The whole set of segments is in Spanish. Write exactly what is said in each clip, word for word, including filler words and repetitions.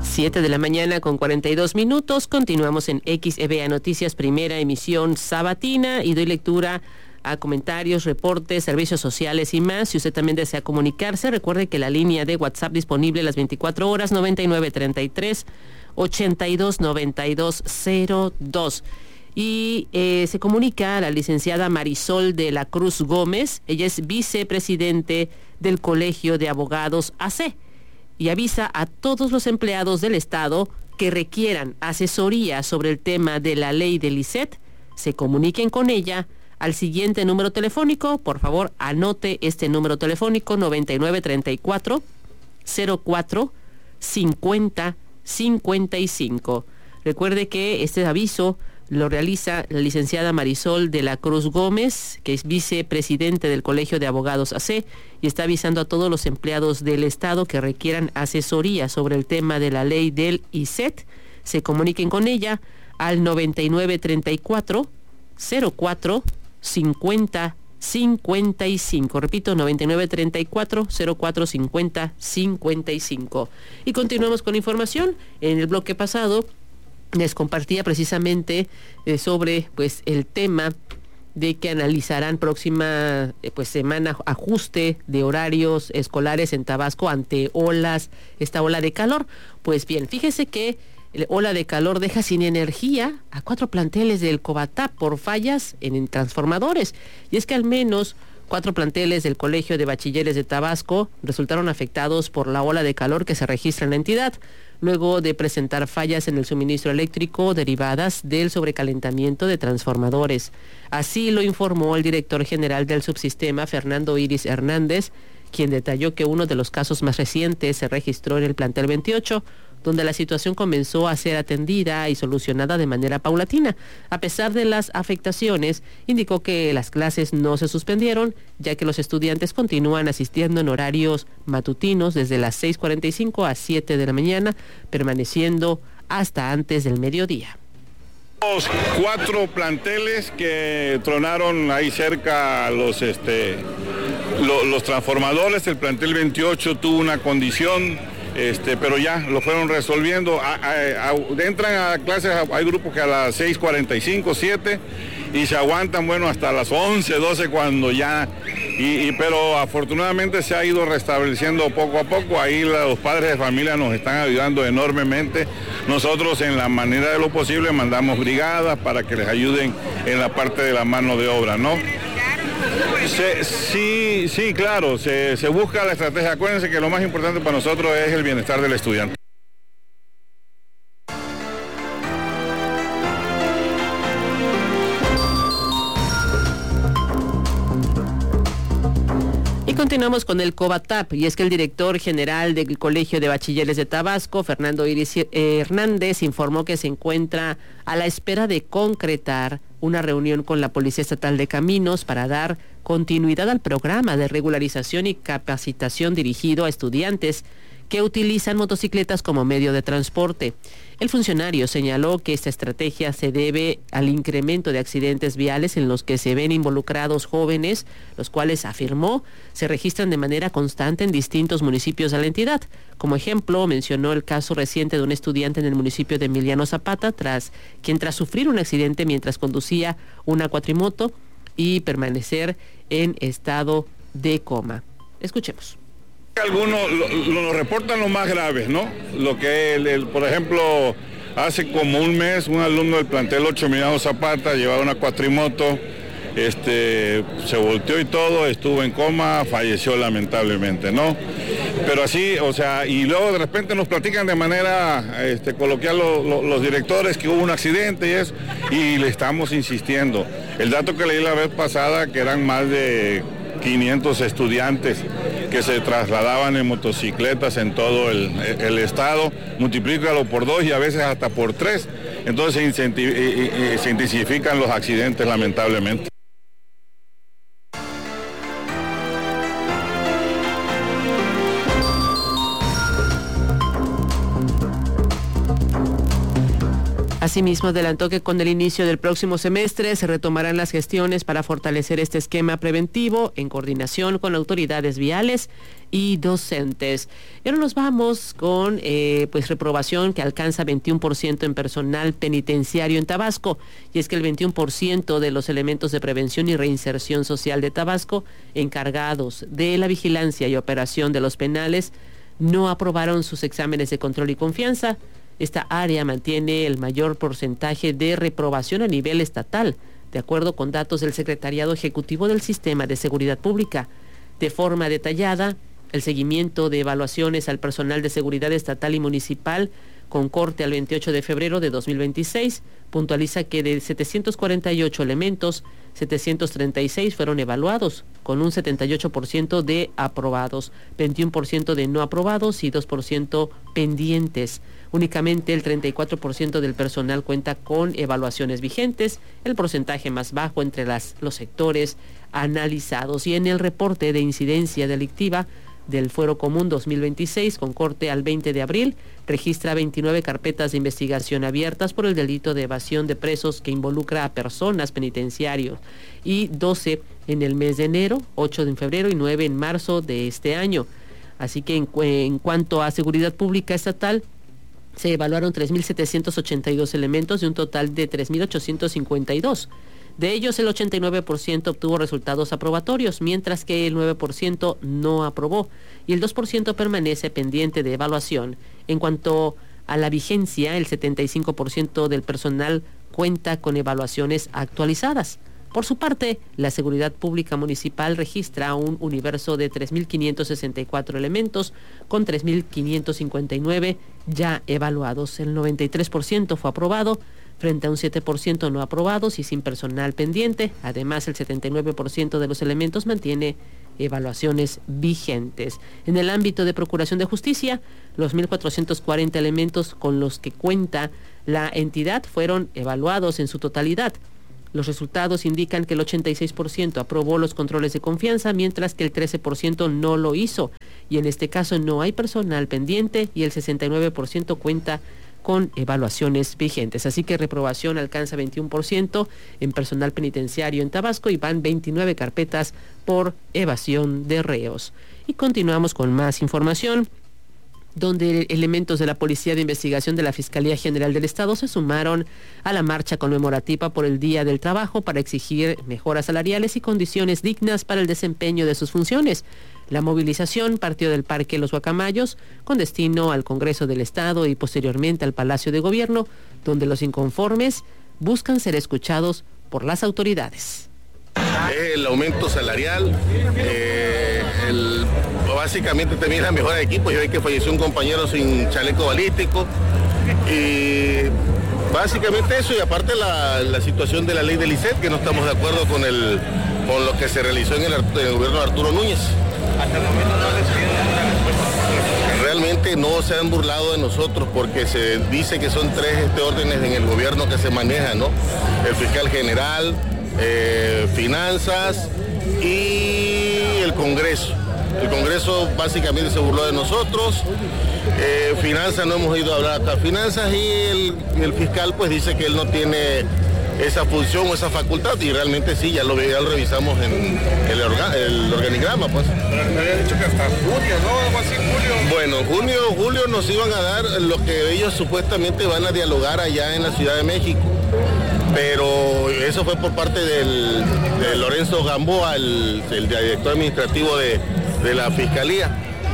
Siete de la mañana con cuarenta y dos minutos. Continuamos en X E B A Noticias, primera emisión sabatina, y doy lectura a comentarios, reportes, servicios sociales y más. Si usted también desea comunicarse, recuerde que la línea de WhatsApp disponible las veinticuatro horas, noventa y nueve treinta y tres ochenta y dos noventa y dos cero dos. Y eh, se comunica a la licenciada Marisol de la Cruz Gómez. Ella es vicepresidente del Colegio de Abogados A C, y avisa a todos los empleados del Estado que requieran asesoría sobre el tema de la ley del I C E T, se comuniquen con ella al siguiente número telefónico. Por favor, anote este número telefónico: noventa y nueve treinta y cuatro cero cuatro cincuenta cincuenta y cinco. Recuerde que este aviso lo realiza la licenciada Marisol de la Cruz Gómez, que es vicepresidente del Colegio de Abogados A C, y está avisando a todos los empleados del Estado que requieran asesoría sobre el tema de la ley del I C E T. Se comuniquen con ella al noventa y nueve treinta y cuatro cero cuatro cincuenta cincuenta y cinco. Repito, noventa y nueve treinta y cuatro cero cuatro cincuenta cincuenta y cinco. Y continuamos con información. En el bloque pasado les compartía precisamente eh, sobre pues el tema de que analizarán próxima eh, pues semana ajuste de horarios escolares en Tabasco ante olas, esta ola de calor. Pues bien, fíjese que la ola de calor deja sin energía a cuatro planteles del Cobatap por fallas en, en transformadores. Y es que al menos cuatro planteles del Colegio de Bachilleres de Tabasco resultaron afectados por la ola de calor que se registra en la entidad, luego de presentar fallas en el suministro eléctrico derivadas del sobrecalentamiento de transformadores. Así lo informó el director general del subsistema, Fernando Iris Hernández, quien detalló que uno de los casos más recientes se registró en el plantel veintiocho, donde la situación comenzó a ser atendida y solucionada de manera paulatina. A pesar de las afectaciones, indicó que las clases no se suspendieron, ya que los estudiantes continúan asistiendo en horarios matutinos desde las seis cuarenta y cinco a siete de la mañana, permaneciendo hasta antes del mediodía. Los cuatro planteles que tronaron ahí cerca los, este, los, los transformadores. El plantel veintiocho tuvo una condición, Este, pero ya lo fueron resolviendo. A, a, a, entran a clases, hay grupos que a las seis cuarenta y cinco, siete, y se aguantan, bueno, hasta las once, doce cuando ya, y, y, pero afortunadamente se ha ido restableciendo poco a poco. Ahí los padres de familia nos están ayudando enormemente. Nosotros, en la manera de lo posible, mandamos brigadas para que les ayuden en la parte de la mano de obra, ¿no? Se, sí, sí, claro, se, se busca la estrategia. Acuérdense que lo más importante para nosotros es el bienestar del estudiante. Y continuamos con el Cobatap, y es que el director general del Colegio de Bachilleres de Tabasco, Fernando Iris Hernández, informó que se encuentra a la espera de concretar una reunión con la Policía Estatal de Caminos para dar continuidad al programa de regularización y capacitación dirigido a estudiantes que utilizan motocicletas como medio de transporte. El funcionario señaló que esta estrategia se debe al incremento de accidentes viales en los que se ven involucrados jóvenes, los cuales, afirmó, se registran de manera constante en distintos municipios de la entidad. Como ejemplo, mencionó el caso reciente de un estudiante en el municipio de Emiliano Zapata, tras quien tras sufrir un accidente mientras conducía una cuatrimoto y permanecer en estado de coma. Escuchemos. Algunos lo, lo reportan lo más graves, ¿no? Lo que, el, el, por ejemplo, hace como un mes un alumno del plantel ocho Emiliano Zapata llevaba una cuatrimoto, este, se volteó y todo, estuvo en coma, falleció lamentablemente, ¿no? Pero así, o sea, y luego de repente nos platican de manera este, coloquial lo, lo, los directores que hubo un accidente y eso, y le estamos insistiendo. El dato que leí la vez pasada, que eran más de quinientos estudiantes que se trasladaban en motocicletas en todo el, el estado, multiplícalo por dos y a veces hasta por tres, entonces se, incenti- se intensifican los accidentes lamentablemente. Asimismo, adelantó que con el inicio del próximo semestre se retomarán las gestiones para fortalecer este esquema preventivo en coordinación con autoridades viales y docentes. Y ahora nos vamos con eh, pues reprobación que alcanza veintiuno por ciento en personal penitenciario en Tabasco. Y es que el veintiuno por ciento de los elementos de prevención y reinserción social de Tabasco, encargados de la vigilancia y operación de los penales, no aprobaron sus exámenes de control y confianza. Esta área mantiene el mayor porcentaje de reprobación a nivel estatal, de acuerdo con datos del Secretariado Ejecutivo del Sistema de Seguridad Pública. De forma detallada, el seguimiento de evaluaciones al personal de seguridad estatal y municipal, con corte al veintiocho de febrero de dos mil veintiséis, puntualiza que de setecientos cuarenta y ocho elementos, setecientos treinta y seis fueron evaluados, con un setenta y ocho por ciento de aprobados, veintiuno por ciento de no aprobados y dos por ciento pendientes. Únicamente el treinta y cuatro por ciento del personal cuenta con evaluaciones vigentes, el porcentaje más bajo entre las, los sectores analizados. Y en el reporte de incidencia delictiva del Fuero Común dos mil veintiséis, con corte al veinte de abril, registra veintinueve carpetas de investigación abiertas por el delito de evasión de presos que involucra a personas penitenciarios, y doce en el mes de enero, ocho en febrero y nueve en marzo de este año. Así que en, en cuanto a seguridad pública estatal, se evaluaron tres mil setecientos ochenta y dos elementos de un total de tres mil ochocientos cincuenta y dos. De ellos, el ochenta y nueve por ciento obtuvo resultados aprobatorios, mientras que el nueve por ciento no aprobó y el dos por ciento permanece pendiente de evaluación. En cuanto a la vigencia, el setenta y cinco por ciento del personal cuenta con evaluaciones actualizadas. Por su parte, la Seguridad Pública Municipal registra un universo de tres mil quinientos sesenta y cuatro elementos, con tres mil quinientos cincuenta y nueve ya evaluados. El noventa y tres por ciento fue aprobado, frente a un siete por ciento no aprobados y sin personal pendiente. Además, el setenta y nueve por ciento de los elementos mantiene evaluaciones vigentes. En el ámbito de Procuración de Justicia, los mil cuatrocientos cuarenta elementos con los que cuenta la entidad fueron evaluados en su totalidad. Los resultados indican que el ochenta y seis por ciento aprobó los controles de confianza, mientras que el trece por ciento no lo hizo. Y en este caso no hay personal pendiente y el sesenta y nueve por ciento cuenta con evaluaciones vigentes. Así que reprobación alcanza veintiuno por ciento en personal penitenciario en Tabasco y van veintinueve carpetas por evasión de reos. Y continuamos con más información, donde elementos de la Policía de Investigación de la Fiscalía General del Estado se sumaron a la marcha conmemorativa por el Día del Trabajo para exigir mejoras salariales y condiciones dignas para el desempeño de sus funciones. La movilización partió del Parque Los Guacamayos con destino al Congreso del Estado y posteriormente al Palacio de Gobierno, donde los inconformes buscan ser escuchados por las autoridades. El aumento salarial, eh, el, básicamente también la mejora de equipo. Yo vi que falleció un compañero sin chaleco balístico y básicamente eso, y aparte la, la situación de la ley del I C E T, que no estamos de acuerdo con, el, con lo que se realizó en el, en el gobierno de Arturo Núñez. Hasta el momento no ha recibido ninguna respuesta. Realmente no se han burlado de nosotros porque se dice que son tres este, órdenes en el gobierno que se manejan, ¿no? El fiscal general, eh, finanzas y el Congreso. El Congreso básicamente se burló de nosotros, eh, finanzas no hemos ido a hablar acá finanzas y el, el fiscal pues dice que él no tiene esa función o esa facultad y realmente sí, ya lo, ya lo revisamos en el, orga, el organigrama pues. Pero me había dicho que hasta junio, ¿no? Algo así, julio. Bueno, junio, julio nos iban a dar lo que ellos supuestamente van a dialogar allá en la Ciudad de México. Pero eso fue por parte del, de Lorenzo Gamboa, el, el director administrativo de, de la Fiscalía.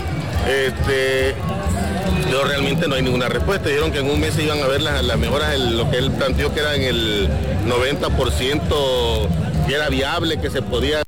Este, pero realmente no hay ninguna respuesta. Dijeron que en un mes se iban a ver las, las mejoras, el, lo que él planteó que era en el noventa por ciento, que era viable, que se podía...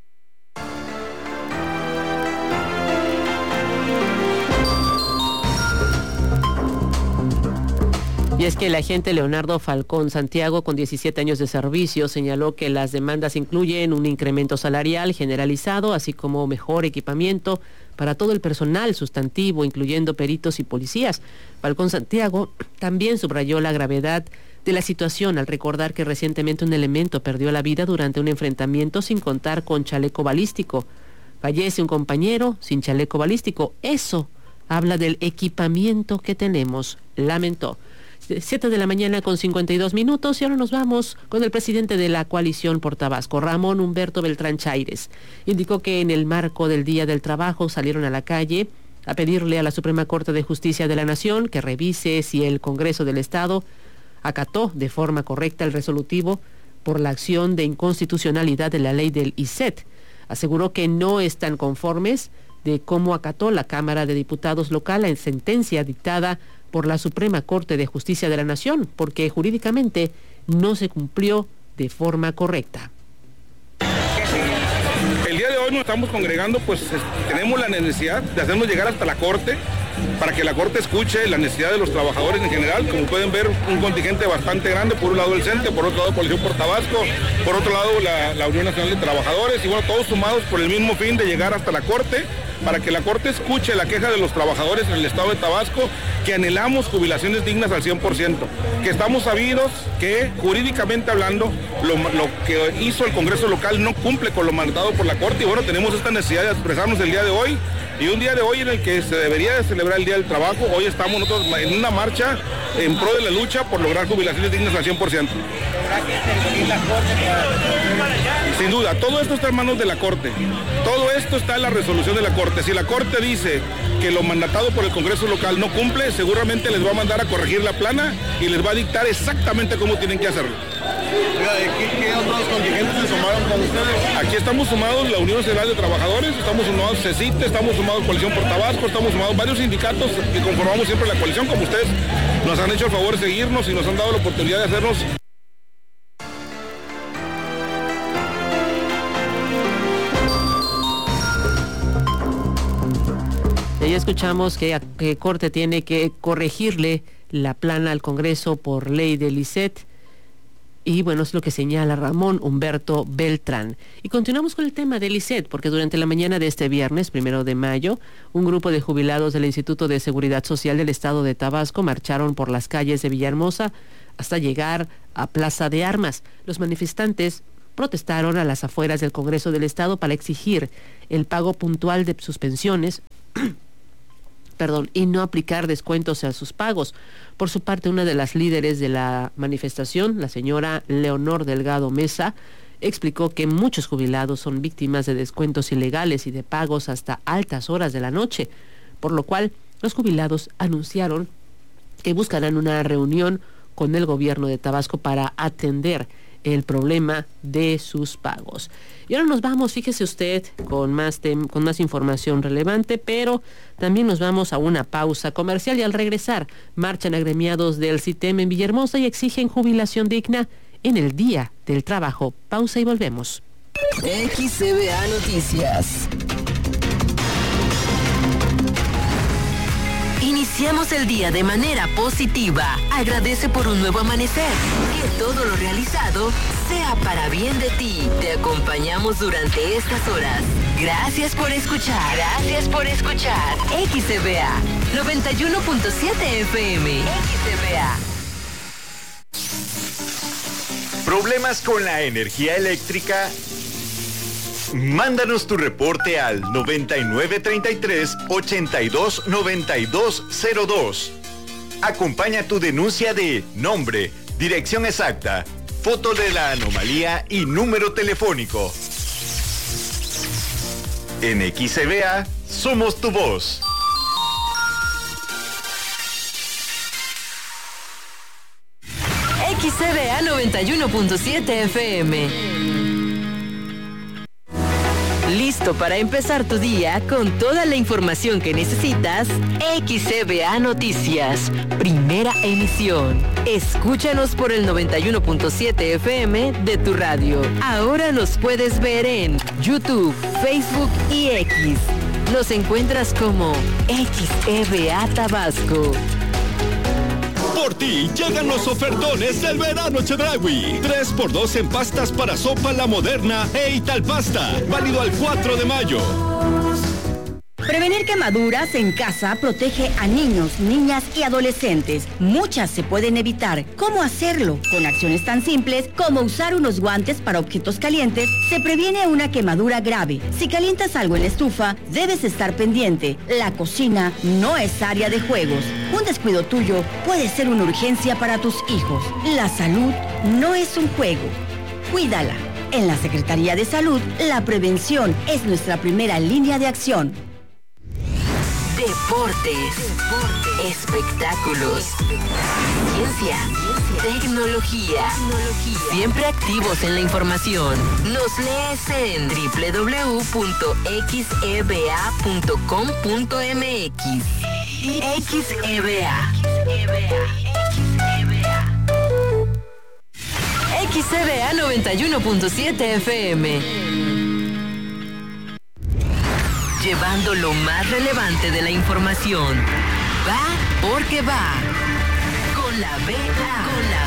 Y es que el agente Leonardo Falcón Santiago, con diecisiete años de servicio, señaló que las demandas incluyen un incremento salarial generalizado, así como mejor equipamiento para todo el personal sustantivo, incluyendo peritos y policías. Falcón Santiago también subrayó la gravedad de la situación al recordar que recientemente un elemento perdió la vida durante un enfrentamiento sin contar con chaleco balístico. Fallece un compañero sin chaleco balístico. Eso habla del equipamiento que tenemos, lamentó. siete de la mañana con cincuenta y dos minutos y ahora nos vamos con el presidente de la coalición por Tabasco, Ramón Humberto Beltrán Chaires. Indicó que en el marco del Día del Trabajo salieron a la calle a pedirle a la Suprema Corte de Justicia de la Nación que revise si el Congreso del Estado acató de forma correcta el resolutivo por la acción de inconstitucionalidad de la ley del I C E T. Aseguró que no están conformes de cómo acató la Cámara de Diputados local en sentencia dictada por la Suprema Corte de Justicia de la Nación, porque jurídicamente no se cumplió de forma correcta. El día de hoy nos estamos congregando, pues tenemos la necesidad de hacernos llegar hasta la Corte, para que la Corte escuche la necesidad de los trabajadores en general. Como pueden ver, un contingente bastante grande, por un lado el CENTE, por otro lado Coalición por Tabasco, por otro lado la, la Unión Nacional de Trabajadores, y bueno, todos sumados por el mismo fin de llegar hasta la Corte, para que la Corte escuche la queja de los trabajadores en el estado de Tabasco, que anhelamos jubilaciones dignas al cien por ciento, que estamos sabidos que jurídicamente hablando lo, lo que hizo el Congreso local no cumple con lo mandatado por la Corte, y bueno, tenemos esta necesidad de expresarnos el día de hoy, y un día de hoy en el que se debería de celebrar el Día del Trabajo. Hoy estamos nosotros en una marcha en pro de la lucha por lograr jubilaciones dignas al cien por ciento. Sin duda, todo esto está en manos de la Corte. Todo esto está en la resolución de la Corte. Si la Corte dice que lo mandatado por el Congreso local no cumple, seguramente les va a mandar a corregir la plana y les va a dictar exactamente cómo tienen que hacerlo. ¿Qué, qué otros contingentes se sumaron con ustedes? Aquí estamos sumados la Unión Nacional de Trabajadores, estamos sumados CECITE, estamos sumados Coalición por Tabasco, estamos sumados varios sindicatos que conformamos siempre la coalición, como ustedes nos han hecho el favor de seguirnos y nos han dado la oportunidad de hacernos. Ya escuchamos que, que Corte tiene que corregirle la plana al Congreso por ley del I C E T. Y bueno, es lo que señala Ramón Humberto Beltrán. Y continuamos con el tema del I C E T, porque durante la mañana de este viernes, primero de mayo, un grupo de jubilados del Instituto de Seguridad Social del Estado de Tabasco marcharon por las calles de Villahermosa hasta llegar a Plaza de Armas. Los manifestantes protestaron a las afueras del Congreso del Estado para exigir el pago puntual de sus pensiones perdón, y no aplicar descuentos a sus pagos. Por su parte, una de las líderes de la manifestación, la señora Leonor Delgado Mesa, explicó que muchos jubilados son víctimas de descuentos ilegales y de pagos hasta altas horas de la noche, por lo cual los jubilados anunciaron que buscarán una reunión con el gobierno de Tabasco para atender el problema de sus pagos. Y ahora nos vamos, fíjese usted, con más tem- con más información relevante, pero también nos vamos a una pausa comercial y al regresar marchan agremiados del CITEM en Villahermosa y exigen jubilación digna en el Día del Trabajo. Pausa y volvemos. X C B A Noticias. Iniciamos el día de manera positiva. Agradece por un nuevo amanecer. Que todo lo realizado sea para bien de ti. Te acompañamos durante estas horas. Gracias por escuchar. Gracias por escuchar. X C B A noventa y uno punto siete F M. X C B A. ¿Problemas con la energía eléctrica? Mándanos tu reporte al noventa y nueve treinta y tres ochenta y dos noventa y dos cero dos. Acompaña tu denuncia de nombre, dirección exacta, foto de la anomalía y número telefónico. En X C B A somos tu voz. X C B A noventa y uno punto siete F M. Listo para empezar tu día con toda la información que necesitas. X C B A Noticias, primera emisión. Escúchanos por el noventa y uno punto siete F M de tu radio. Ahora nos puedes ver en YouTube, Facebook y X. Nos encuentras como X E B A Tabasco. Por ti llegan los ofertones del verano Chedraui. tres por dos en pastas para sopa La Moderna e Italpasta. Válido al cuatro de mayo. Prevenir quemaduras en casa protege a niños, niñas y adolescentes. Muchas se pueden evitar. ¿Cómo hacerlo? Con acciones tan simples como usar unos guantes para objetos calientes, se previene una quemadura grave. Si calientas algo en la estufa, debes estar pendiente. La cocina no es área de juegos. Un descuido tuyo puede ser una urgencia para tus hijos. La salud no es un juego. Cuídala. En la Secretaría de Salud, la prevención es nuestra primera línea de acción. Deportes, Deportes. Espectáculos, ciencia, tecnología. tecnología, siempre activos en la información. Nos lees en doble u doble u doble u punto x e b a punto com punto m x. X E B A. X E B A noventa y uno punto siete F M. Llevando lo más relevante de la información. Va porque va. Con la B A. Con la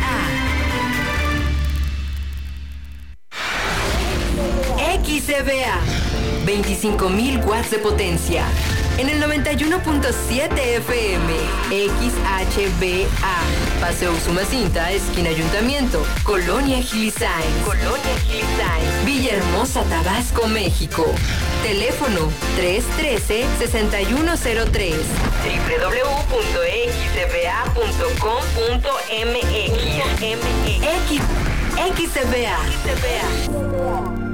B A. X E B A. veinticinco mil watts de potencia. En el noventa y uno punto siete F M. X H B A. Paseo Usumacinta, esquina Ayuntamiento. Colonia Gilisain. Colonia Gilisain. Villahermosa, Tabasco, México. Teléfono tres uno tres, seis uno cero tres. doble u doble u doble u punto x e b a punto com punto m x. X E B A.